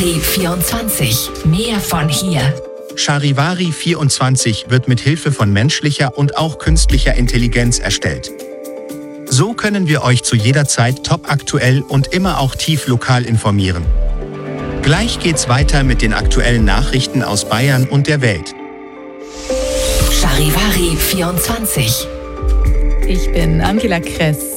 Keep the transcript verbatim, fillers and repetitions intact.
Charivari vierundzwanzig. Mehr von hier. Charivari vierundzwanzig wird mit Hilfe von menschlicher und auch künstlicher Intelligenz erstellt. So können wir euch zu jeder Zeit topaktuell und immer auch tief lokal informieren. Gleich geht's weiter mit den aktuellen Nachrichten aus Bayern und der Welt. Charivari vierundzwanzig. Ich bin Angela Kress.